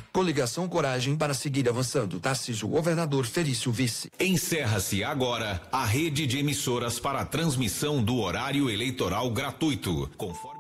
Coligação Coragem para seguir avançando. Tarcísio, governador, Felício, vice. Encerra-se agora a rede de emissoras para a transmissão do horário eleitoral gratuito. Conforme